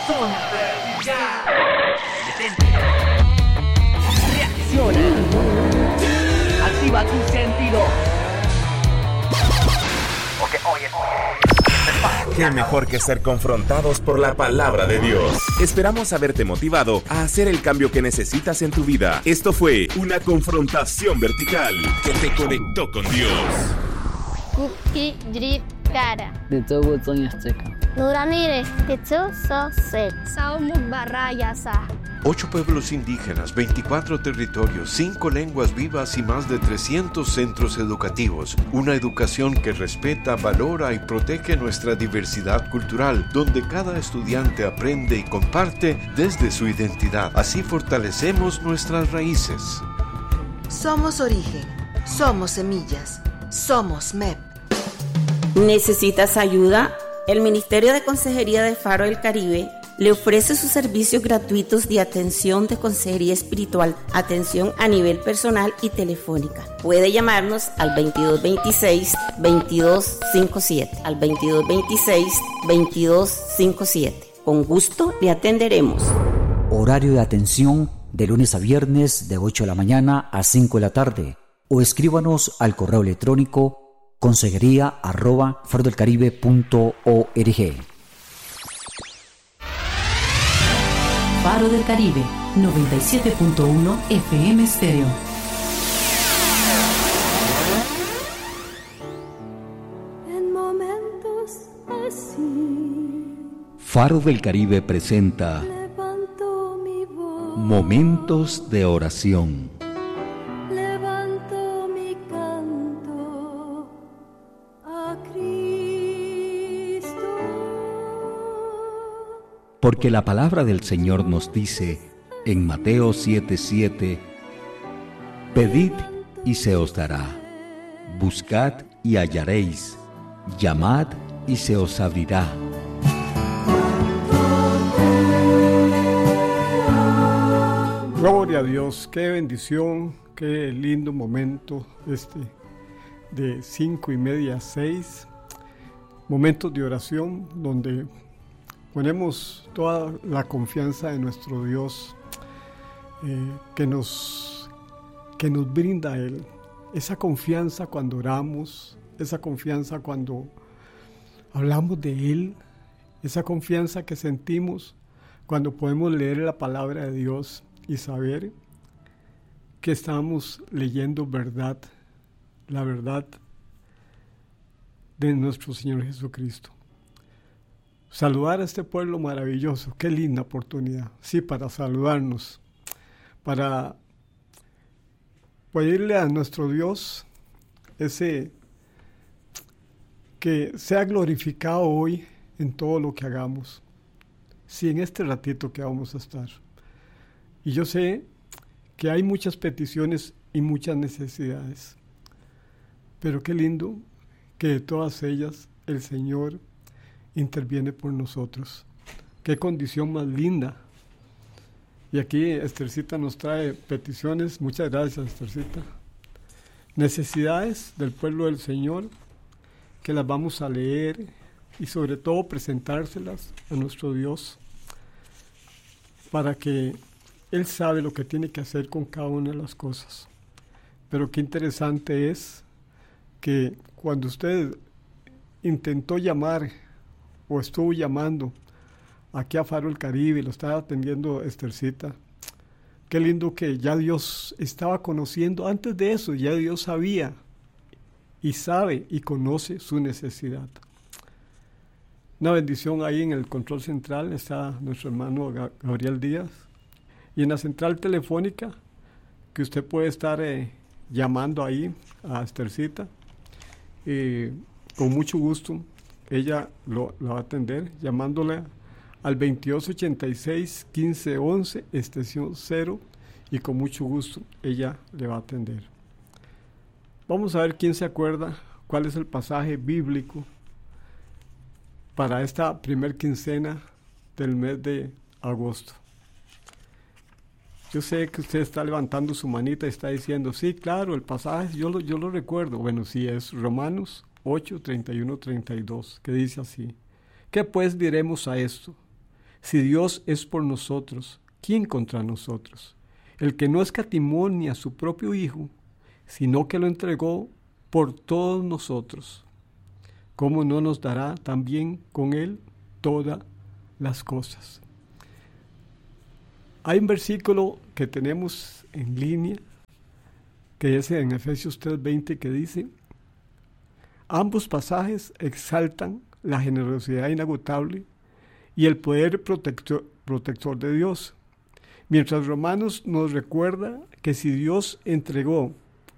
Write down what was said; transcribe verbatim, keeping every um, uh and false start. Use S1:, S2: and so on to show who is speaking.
S1: Corazón vertical. Detente. Reacciona. Activa tus sentidos. Porque hoy es
S2: Qué mejor que ser confrontados por la palabra de Dios. Esperamos haberte motivado a hacer el cambio que necesitas en tu vida. Esto fue una confrontación vertical que te conectó con Dios.
S3: Kuki Drip Kara.
S4: De todo Azteca.
S3: Nuramire, Tetsu So Se. Saumu Barayasa.
S5: Ocho pueblos indígenas, veinticuatro territorios, cinco lenguas vivas y más de trescientos centros educativos. Una educación que respeta, valora y protege nuestra diversidad cultural, donde cada estudiante aprende y comparte desde su identidad. Así fortalecemos nuestras raíces.
S6: Somos origen, somos semillas, somos M E P.
S7: ¿Necesitas ayuda? El Ministerio de Consejería de Faro del Caribe le ofrece sus servicios gratuitos de atención de consejería espiritual, atención a nivel personal y telefónica. Puede llamarnos al veintidós veintiséis, veintidós cincuenta y siete, al veintidós veintiséis, veintidós cincuenta y siete. Con gusto le atenderemos.
S8: Horario de atención de lunes a viernes de ocho de la mañana a cinco de la tarde. O escríbanos al correo electrónico consejería arroba farodelcaribe punto org.
S9: Faro del Caribe, noventa y siete punto uno F M Stereo.
S10: En momentos así,
S11: Faro del Caribe presenta
S10: levanto mi voz,
S11: Momentos de Oración.
S10: levanto mi canto a Cristo.
S11: Porque la palabra del Señor nos dice en Mateo siete siete: Pedid y se os dará, buscad y hallaréis, llamad y se os abrirá.
S12: Gloria a Dios, qué bendición, qué lindo momento este de cinco y media a seis, momentos de oración donde ponemos toda la confianza en nuestro Dios eh, que nos, que nos brinda Él. Esa confianza cuando oramos, esa confianza cuando hablamos de Él, esa confianza que sentimos cuando podemos leer la palabra de Dios y saber que estamos leyendo verdad, la verdad de nuestro Señor Jesucristo. Saludar a este pueblo maravilloso, qué linda oportunidad, sí, para saludarnos, para pedirle a nuestro Dios ese que sea glorificado hoy en todo lo que hagamos, sí, en este ratito que vamos a estar. Y yo sé que hay muchas peticiones y muchas necesidades, pero qué lindo que de todas ellas el Señor interviene por nosotros. Qué condición más linda. Y aquí Estercita nos trae peticiones. Muchas gracias, Estercita. Necesidades del pueblo del Señor que las vamos a leer y sobre todo presentárselas a nuestro Dios para que Él sabe lo que tiene que hacer con cada una de las cosas. Pero qué interesante es que cuando usted intentó llamar o estuvo llamando aquí a Faro del Caribe, lo estaba atendiendo Estercita, qué lindo que ya Dios estaba conociendo, antes de eso ya Dios sabía y sabe y conoce su necesidad. Una bendición ahí en el control central está nuestro hermano Gabriel Díaz, y en la central telefónica que usted puede estar eh, llamando ahí a Estercita, eh, con mucho gusto ella lo, lo va a atender, llamándole al veintidós ochenta y seis, quince once, extensión cero, y con mucho gusto ella le va a atender. Vamos a ver quién se acuerda cuál es el pasaje bíblico para esta primer quincena del mes de agosto. Yo sé que usted está levantando su manita y está diciendo, sí, claro, el pasaje yo lo, yo lo recuerdo. Bueno, sí, es Romanos ocho, treinta y uno, treinta y dos, que dice así: ¿Qué pues diremos a esto? Si Dios es por nosotros, ¿quién contra nosotros? El que no escatimó ni a su propio Hijo, sino que lo entregó por todos nosotros, ¿cómo no nos dará también con Él todas las cosas? Hay un versículo que tenemos en línea, que es en Efesios tres veinte, que dice: ambos pasajes exaltan la generosidad inagotable y el poder protector, protector de Dios, mientras Romanos nos recuerda que si Dios entregó